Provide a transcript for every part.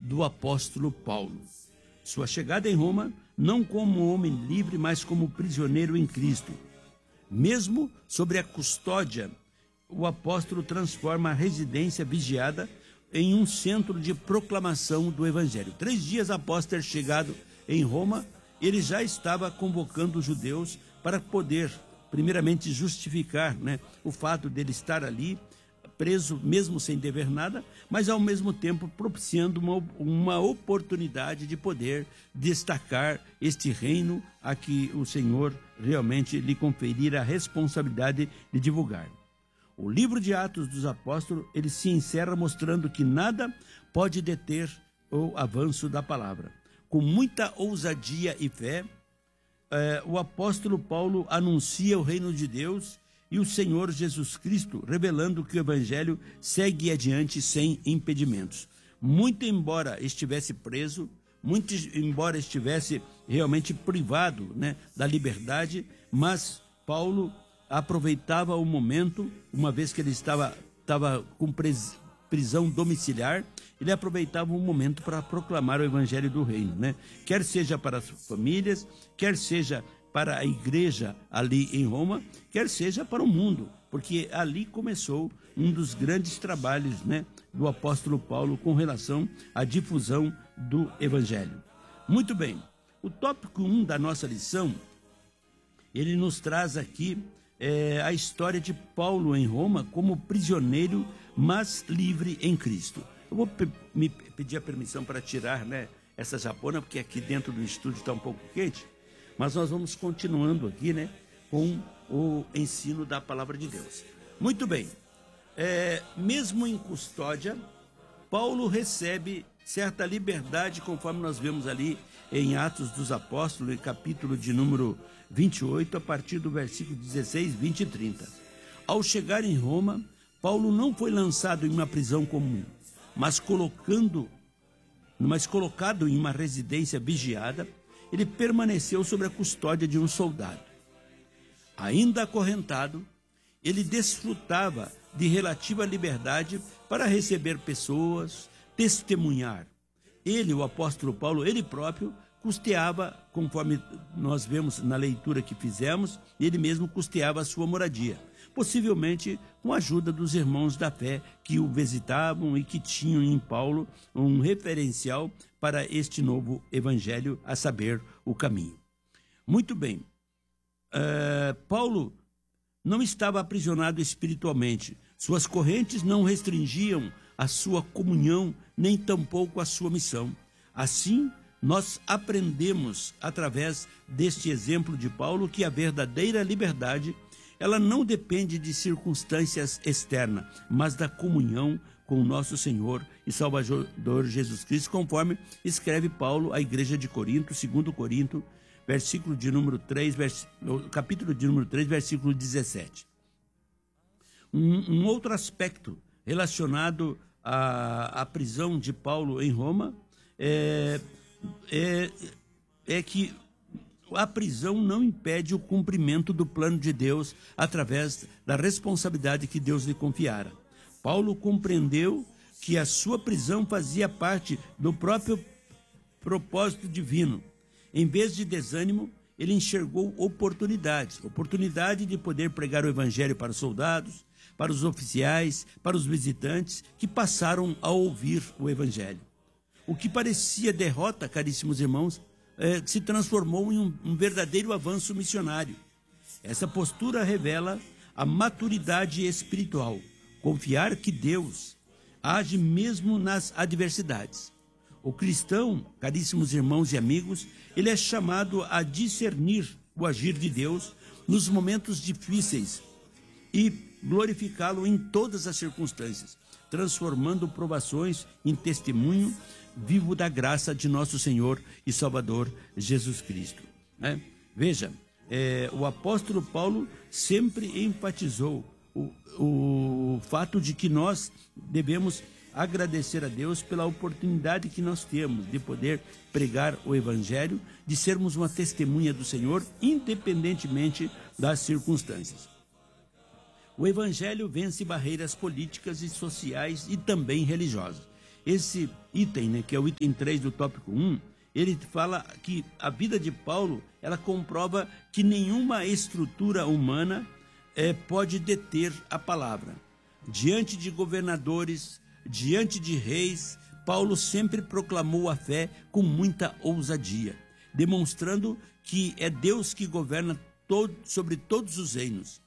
do apóstolo Paulo. Sua chegada em Roma, não como homem livre, mas como prisioneiro em Cristo. Mesmo sobre a custódia, o apóstolo transforma a residência vigiada em um centro de proclamação do Evangelho. 3 dias após ter chegado em Roma, ele já estava convocando os judeus para poder, primeiramente, justificar, o fato dele estar ali, preso, mesmo sem dever nada, mas ao mesmo tempo propiciando uma oportunidade de poder destacar este reino a que o Senhor realmente lhe conferira a responsabilidade de divulgar. O livro de Atos dos Apóstolos, ele se encerra mostrando que nada pode deter o avanço da palavra. Com muita ousadia e fé, o apóstolo Paulo anuncia o reino de Deus e o Senhor Jesus Cristo, revelando que o Evangelho segue adiante sem impedimentos. Muito embora estivesse preso, muito embora estivesse realmente privado, da liberdade, mas Paulo aproveitava o momento, uma vez que ele estava com prisão domiciliar, ele aproveitava o momento para proclamar o Evangelho do Reino, quer seja para as famílias, quer seja para a igreja ali em Roma, quer seja para o mundo, porque ali começou um dos grandes trabalhos, do apóstolo Paulo com relação à difusão do Evangelho. Muito bem, o tópico 1 da nossa lição, ele nos traz aqui a história de Paulo em Roma como prisioneiro, mas livre em Cristo. Eu vou me pedir a permissão para tirar, essa japona, porque aqui dentro do estúdio está um pouco quente, mas nós vamos continuando aqui, com o ensino da palavra de Deus. Muito bem, mesmo em custódia, Paulo recebe certa liberdade, conforme nós vemos ali em Atos dos Apóstolos, capítulo de número 28, a partir do versículo 16, 20 e 30. Ao chegar em Roma, Paulo não foi lançado em uma prisão comum, mas colocado em uma residência vigiada, ele permaneceu sob a custódia de um soldado. Ainda acorrentado, ele desfrutava de relativa liberdade para receber pessoas, testemunhar. Ele, o apóstolo Paulo, ele próprio custeava, conforme nós vemos na leitura que fizemos, ele mesmo custeava a sua moradia, possivelmente com a ajuda dos irmãos da fé que o visitavam e que tinham em Paulo um referencial para este novo evangelho, a saber, o caminho. Muito bem, Paulo não estava aprisionado espiritualmente, suas correntes não restringiam a sua comunhão, nem tampouco a sua missão. Assim, nós aprendemos, através deste exemplo de Paulo, que a verdadeira liberdade, ela não depende de circunstâncias externas, mas da comunhão com o nosso Senhor e Salvador Jesus Cristo, conforme escreve Paulo à igreja de Corinto, 2 Corinto, capítulo de número 3, versículo 17. Um outro aspecto relacionado à prisão de Paulo em Roma é que a prisão não impede o cumprimento do plano de Deus através da responsabilidade que Deus lhe confiara. Paulo compreendeu que a sua prisão fazia parte do próprio propósito divino. Em vez de desânimo, ele enxergou oportunidade de poder pregar o evangelho para os soldados, para os oficiais, para os visitantes que passaram a ouvir o evangelho. O que parecia derrota, caríssimos irmãos, se transformou em um verdadeiro avanço missionário. Essa postura revela a maturidade espiritual, confiar que Deus age mesmo nas adversidades. O cristão, caríssimos irmãos e amigos, ele é chamado a discernir o agir de Deus nos momentos difíceis e glorificá-lo em todas as circunstâncias, transformando provações em testemunho vivo da graça de nosso Senhor e Salvador Jesus Cristo. Veja, o apóstolo Paulo sempre enfatizou o fato de que nós devemos agradecer a Deus pela oportunidade que nós temos de poder pregar o Evangelho, de sermos uma testemunha do Senhor, independentemente das circunstâncias. O Evangelho vence barreiras políticas e sociais e também religiosas. esse item, né, que é o item 3 do tópico 1, ele fala que a vida de Paulo, ela comprova que nenhuma estrutura humana pode deter a palavra. Diante de governadores, diante de reis, Paulo sempre proclamou a fé com muita ousadia, demonstrando que é Deus que governa sobre todos os reinos.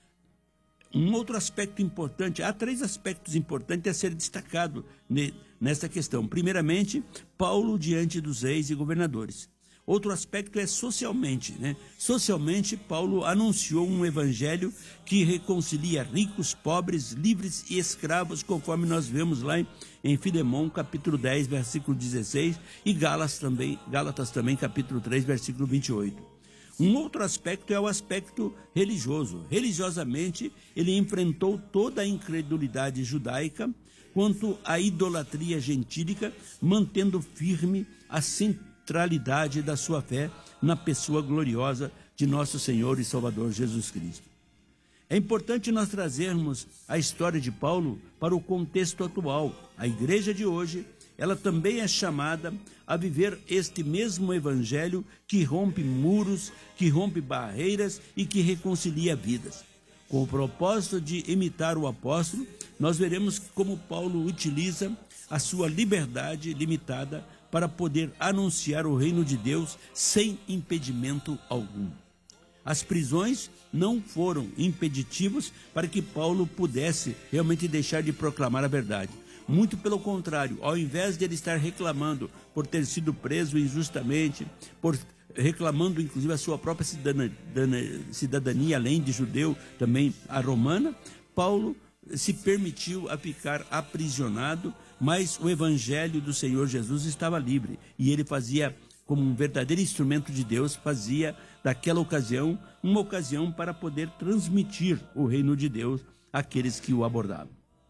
Um outro aspecto importante, há 3 aspectos importantes a ser destacado nesta questão. Primeiramente, Paulo diante dos reis e governadores. Outro aspecto é socialmente, né? Socialmente, Paulo anunciou um evangelho que reconcilia ricos, pobres, livres e escravos, conforme nós vemos lá em Filemão, capítulo 10, versículo 16, e Gálatas também, capítulo 3, versículo 28. Um outro aspecto é o aspecto religioso. Religiosamente, ele enfrentou toda a incredulidade judaica quanto à idolatria gentílica, mantendo firme a centralidade da sua fé na pessoa gloriosa de nosso Senhor e Salvador Jesus Cristo. É importante nós trazermos a história de Paulo para o contexto atual. A igreja de hoje, ela também é chamada a viver este mesmo evangelho que rompe muros, que rompe barreiras e que reconcilia vidas. Com o propósito de imitar o apóstolo, nós veremos como Paulo utiliza a sua liberdade limitada para poder anunciar o reino de Deus sem impedimento algum. As prisões não foram impeditivos para que Paulo pudesse realmente deixar de proclamar a verdade. Muito pelo contrário, ao invés de ele estar reclamando por ter sido preso injustamente, reclamando inclusive a sua própria cidadania, além de judeu, também a romana, Paulo se permitiu a ficar aprisionado, mas o evangelho do Senhor Jesus estava livre e ele fazia, como um verdadeiro instrumento de Deus, fazia daquela ocasião uma ocasião para poder transmitir o reino de Deus àqueles que o abordavam.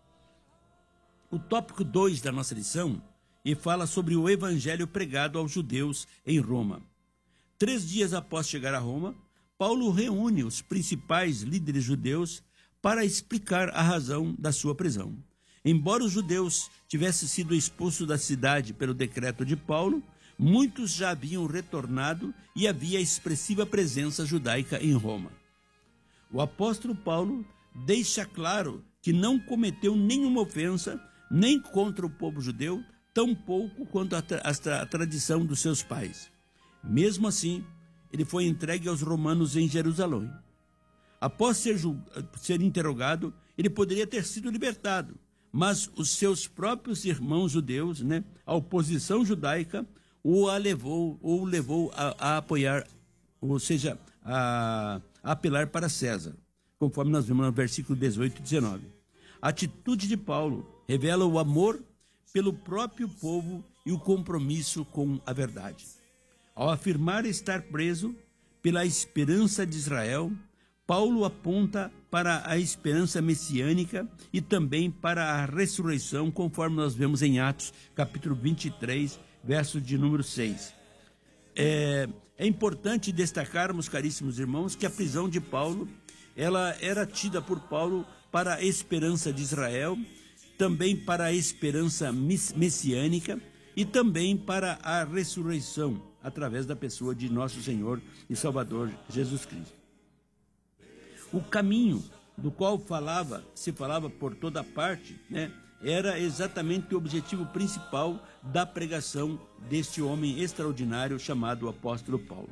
O tópico 2 da nossa lição fala sobre o evangelho pregado aos judeus em Roma. 3 dias após chegar a Roma, Paulo reúne os principais líderes judeus para explicar a razão da sua prisão. Embora os judeus tivessem sido expulsos da cidade pelo decreto de Paulo, muitos já haviam retornado e havia expressiva presença judaica em Roma. O apóstolo Paulo deixa claro que não cometeu nenhuma ofensa nem contra o povo judeu, tampouco quanto a tradição dos seus pais. Mesmo assim, ele foi entregue aos romanos em Jerusalém. Após ser interrogado, ele poderia ter sido libertado, mas os seus próprios irmãos judeus, a oposição judaica, o levou a apoiar, ou seja, a apelar para César, conforme nós vimos no versículo 18 e 19. A atitude de Paulo revela o amor pelo próprio povo e o compromisso com a verdade. Ao afirmar estar preso pela esperança de Israel, Paulo aponta para a esperança messiânica e também para a ressurreição, conforme nós vemos em Atos, capítulo 23, verso de número 6. É importante destacarmos, caríssimos irmãos, que a prisão de Paulo, ela era tida por Paulo para a esperança de Israel, também para a esperança messiânica e também para a ressurreição, através da pessoa de nosso Senhor e Salvador Jesus Cristo. O caminho do qual se falava por toda parte, era exatamente o objetivo principal da pregação deste homem extraordinário chamado apóstolo Paulo.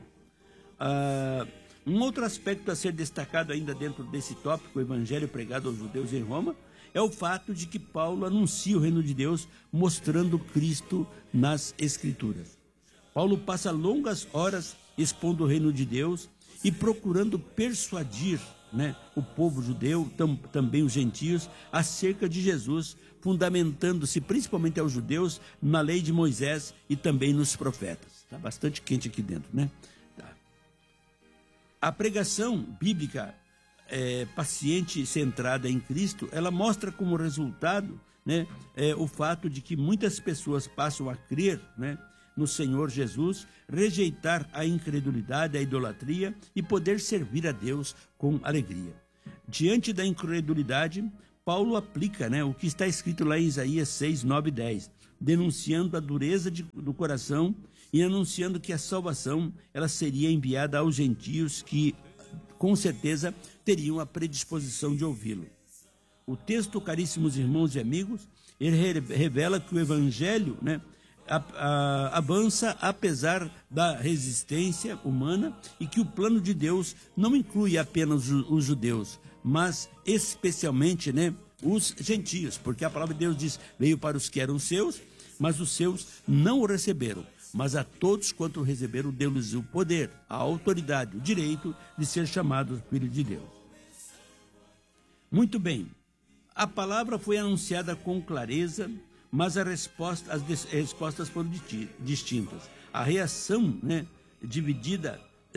Um outro aspecto a ser destacado ainda dentro desse tópico, o evangelho pregado aos judeus em Roma, é o fato de que Paulo anuncia o reino de Deus mostrando Cristo nas Escrituras. Paulo passa longas horas expondo o reino de Deus e procurando persuadir o povo judeu, também os gentios, acerca de Jesus, fundamentando-se principalmente aos judeus na lei de Moisés e também nos profetas. Está bastante quente aqui dentro, Tá. A pregação bíblica paciente e centrada em Cristo, ela mostra como resultado o fato de que muitas pessoas passam a crer no Senhor Jesus, rejeitar a incredulidade, a idolatria e poder servir a Deus com alegria. Diante da incredulidade, Paulo aplica o que está escrito lá em Isaías 6, 9 e 10. denunciando a dureza do coração e anunciando que a salvação ela seria enviada aos gentios que, com certeza, teriam a predisposição de ouvi-lo. O texto, caríssimos irmãos e amigos, ele revela que o evangelho, avança apesar da resistência humana e que o plano de Deus não inclui apenas os judeus, mas especialmente, os gentios, porque a palavra de Deus diz: veio para os que eram seus, mas os seus não o receberam. Mas a todos quanto receberam, deu-lhes o poder, a autoridade, o direito de ser chamados filhos de Deus. Muito bem, a palavra foi anunciada com clareza, mas as respostas foram distintas. A reação, dividida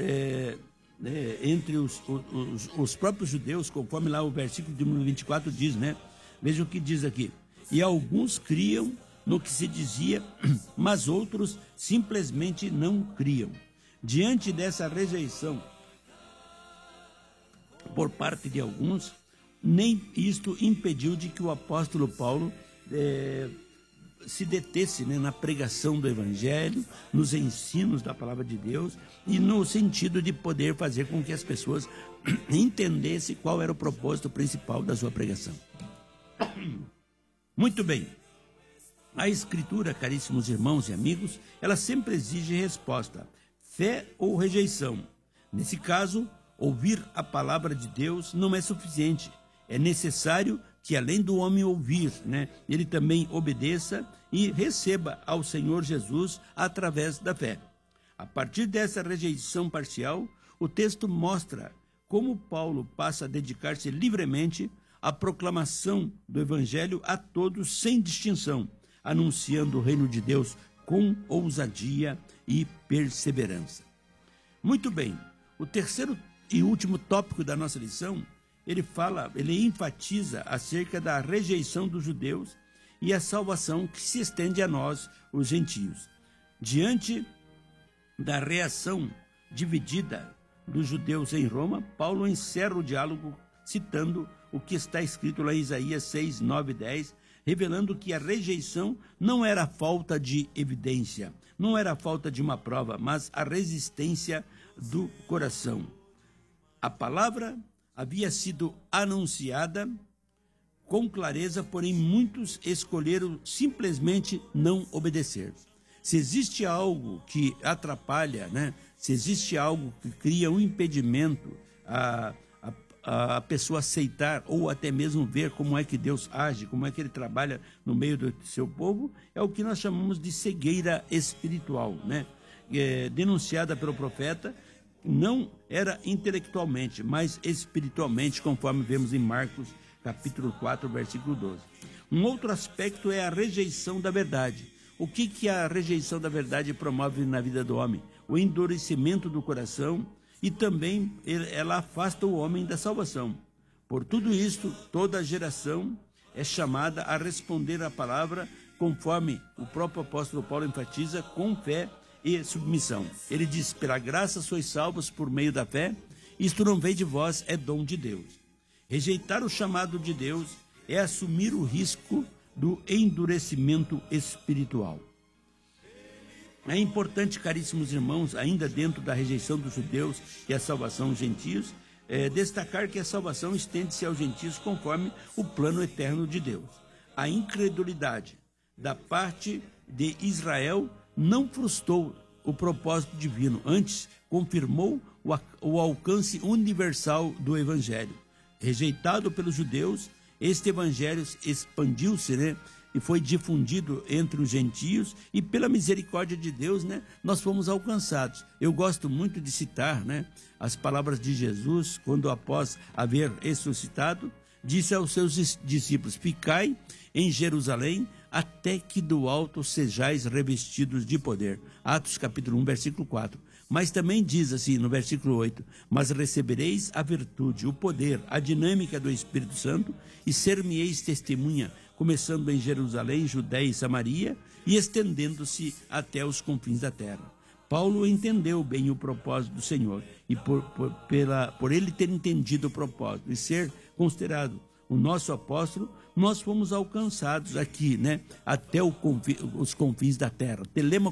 entre os próprios judeus, conforme lá o versículo de número 24 diz, veja o que diz aqui: e alguns criam no que se dizia, mas outros simplesmente não criam. Diante dessa rejeição por parte de alguns, nem isto impediu de que o apóstolo Paulo se detesse na pregação do evangelho, nos ensinos da palavra de Deus e no sentido de poder fazer com que as pessoas entendessem qual era o propósito principal da sua pregação. Muito bem. A Escritura, caríssimos irmãos e amigos, ela sempre exige resposta, fé ou rejeição. Nesse caso, ouvir a palavra de Deus não é suficiente. É necessário que, além do homem ouvir, ele também obedeça e receba ao Senhor Jesus através da fé. A partir dessa rejeição parcial, o texto mostra como Paulo passa a dedicar-se livremente à proclamação do Evangelho a todos sem distinção, anunciando o reino de Deus com ousadia e perseverança. Muito bem, o terceiro e último tópico da nossa lição, ele enfatiza acerca da rejeição dos judeus e a salvação que se estende a nós, os gentios. Diante da reação dividida dos judeus em Roma, Paulo encerra o diálogo citando o que está escrito lá em Isaías 6, 9 e 10, revelando que a rejeição não era falta de evidência, não era falta de uma prova, mas a resistência do coração. A palavra havia sido anunciada com clareza, porém muitos escolheram simplesmente não obedecer. Se existe algo que atrapalha, se existe algo que cria um impedimento a pessoa aceitar ou até mesmo ver como é que Deus age, como é que ele trabalha no meio do seu povo, é o que nós chamamos de cegueira espiritual, denunciada pelo profeta. Não era intelectualmente, mas espiritualmente, conforme vemos em Marcos, capítulo 4, versículo 12. Um outro aspecto é a rejeição da verdade. O que a rejeição da verdade promove na vida do homem? O endurecimento do coração e também ela afasta o homem da salvação. Por tudo isto, toda geração é chamada a responder à palavra, conforme o próprio apóstolo Paulo enfatiza, com fé e submissão. Ele diz: pela graça sois salvos por meio da fé, isto não vem de vós, é dom de Deus. Rejeitar o chamado de Deus é assumir o risco do endurecimento espiritual. É importante, caríssimos irmãos, ainda dentro da rejeição dos judeus e a salvação dos gentios, destacar que a salvação estende-se aos gentios conforme o plano eterno de Deus. A incredulidade da parte de Israel não frustrou o propósito divino, antes confirmou o alcance universal do Evangelho. Rejeitado pelos judeus, este Evangelho expandiu-se, e foi difundido entre os gentios, e pela misericórdia de Deus, nós fomos alcançados. Eu gosto muito de citar, as palavras de Jesus, quando após haver ressuscitado, disse aos seus discípulos: ficai em Jerusalém, até que do alto sejais revestidos de poder. Atos capítulo 1, versículo 4. Mas também diz assim no versículo 8: mas recebereis a virtude, o poder, a dinâmica do Espírito Santo, e ser-me-eis testemunha, começando em Jerusalém, Judéia e Samaria, e estendendo-se até os confins da terra. Paulo entendeu bem o propósito do Senhor, e por ele ter entendido o propósito e ser considerado o nosso apóstolo, nós fomos alcançados aqui, né? Até os confins da terra. Telêmaco